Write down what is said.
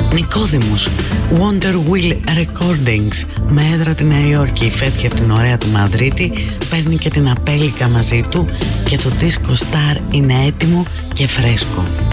Νικόδημος, Wonder Wheel Recordings, με έδρα τη Νέα Υόρκη, φεύγει από την ωραία του Μαδρίτη, παίρνει και την Απέλικα μαζί του και το Disco Star είναι έτοιμο και φρέσκο.